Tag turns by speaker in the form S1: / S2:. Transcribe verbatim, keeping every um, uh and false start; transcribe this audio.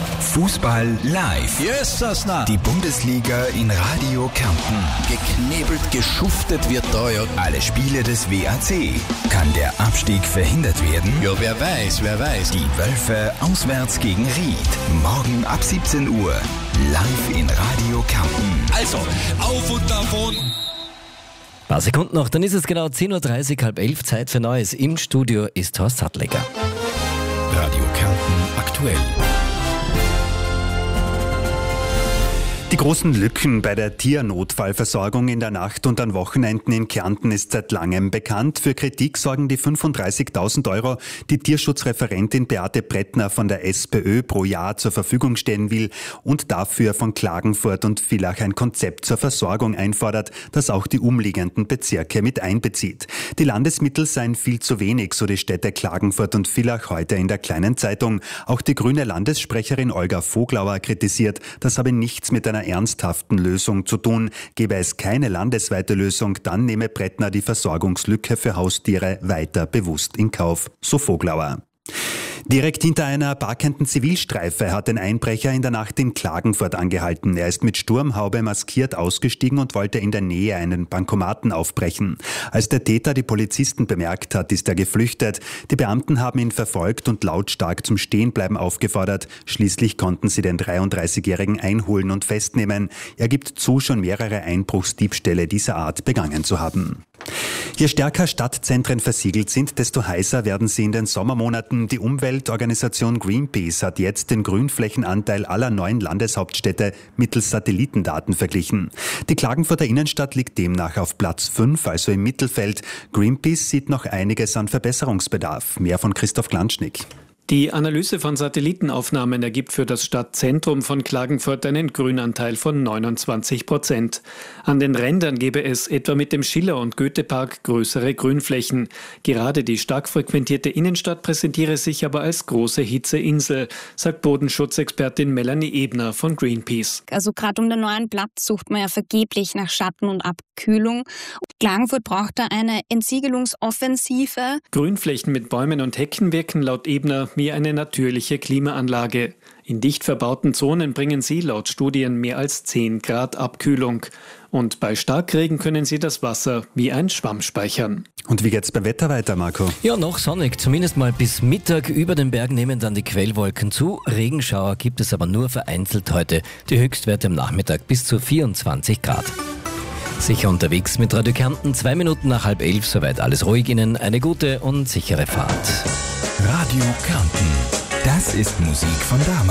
S1: Fußball live.
S2: Yes, Sasna.
S1: Die Bundesliga in Radio Kärnten.
S2: Geknebelt, geschuftet wird da, ja.
S1: Alle Spiele des W A C. Kann der Abstieg verhindert werden?
S2: Ja, wer weiß, wer weiß.
S1: Die Wölfe auswärts gegen Ried. Morgen ab siebzehn Uhr. Live in Radio Kärnten.
S2: Also, auf und davon.
S3: Ein paar Sekunden noch, dann ist es genau zehn Uhr dreißig, halb elf, Zeit für Neues. Im Studio ist Horst Sattleger.
S1: Radio Kärnten aktuell.
S4: Die großen Lücken bei der Tiernotfallversorgung in der Nacht und an Wochenenden in Kärnten ist seit langem bekannt. Für Kritik sorgen die fünfunddreißigtausend Euro, die Tierschutzreferentin Beate Brettner von der SPÖ pro Jahr zur Verfügung stellen will und dafür von Klagenfurt und Villach ein Konzept zur Versorgung einfordert, das auch die umliegenden Bezirke mit einbezieht. Die Landesmittel seien viel zu wenig, so die Städte Klagenfurt und Villach heute in der Kleinen Zeitung. Auch die grüne Landessprecherin Olga Voglauer kritisiert, das habe nichts mit einer ernsthaften Lösung zu tun. Gäbe es keine landesweite Lösung, dann nehme Brettner die Versorgungslücke für Haustiere weiter bewusst in Kauf, so Voglauer. Direkt hinter einer parkenden Zivilstreife hat ein Einbrecher in der Nacht in Klagenfurt angehalten. Er ist mit Sturmhaube maskiert ausgestiegen und wollte in der Nähe einen Bankomaten aufbrechen. Als der Täter die Polizisten bemerkt hat, ist er geflüchtet. Die Beamten haben ihn verfolgt und lautstark zum Stehenbleiben aufgefordert. Schließlich konnten sie den dreiunddreißigjährigen einholen und festnehmen. Er gibt zu, schon mehrere Einbruchsdiebstähle dieser Art begangen zu haben. Je stärker Stadtzentren versiegelt sind, desto heißer werden sie in den Sommermonaten. Die Umweltorganisation Greenpeace hat jetzt den Grünflächenanteil aller neuen Landeshauptstädte mittels Satellitendaten verglichen. Die Klagenfurter Innenstadt liegt demnach auf Platz fünf, also im Mittelfeld. Greenpeace sieht noch einiges an Verbesserungsbedarf. Mehr von Christoph Glanschnick.
S5: Die Analyse von Satellitenaufnahmen ergibt für das Stadtzentrum von Klagenfurt einen Grünanteil von neunundzwanzig Prozent. An den Rändern gäbe es etwa mit dem Schiller- und Goethepark größere Grünflächen. Gerade die stark frequentierte Innenstadt präsentiere sich aber als große Hitzeinsel, sagt Bodenschutzexpertin Melanie Ebner von Greenpeace.
S6: Also gerade um den neuen Platz sucht man ja vergeblich nach Schatten und Abkühlung. Klagenfurt braucht da eine Entsiegelungsoffensive.
S5: Grünflächen mit Bäumen und Hecken wirken laut Ebner wie eine natürliche Klimaanlage. In dicht verbauten Zonen bringen sie laut Studien mehr als zehn Grad Abkühlung. Und bei Starkregen können sie das Wasser wie ein Schwamm speichern.
S4: Und wie geht's beim Wetter weiter, Marco?
S3: Ja, noch sonnig. Zumindest mal bis Mittag. Über den Bergen nehmen dann die Quellwolken zu. Regenschauer gibt es aber nur vereinzelt heute. Die Höchstwerte am Nachmittag bis zu vierundzwanzig Grad. Sicher unterwegs mit Radio Kärnten. Zwei Minuten nach halb elf. Soweit alles ruhig. Ihnen eine gute und sichere Fahrt.
S1: Radio Kärnten. Das ist Musik von damals.